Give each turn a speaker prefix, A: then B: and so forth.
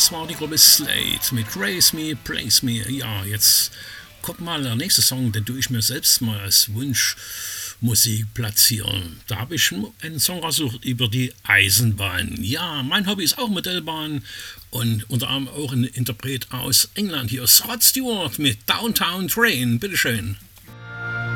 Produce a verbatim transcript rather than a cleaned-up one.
A: Das war die Gruppe Slate mit Raise Me, Place Me. Ja, jetzt kommt mal der nächste Song, den tue ich mir selbst mal als Wunschmusik platzieren. Da habe ich einen Song rausgesucht über die Eisenbahn. Ja, mein Hobby ist auch Modellbahn und unter anderem auch ein Interpret aus England. Hier ist Rod Stewart mit Downtown Train. Bitteschön.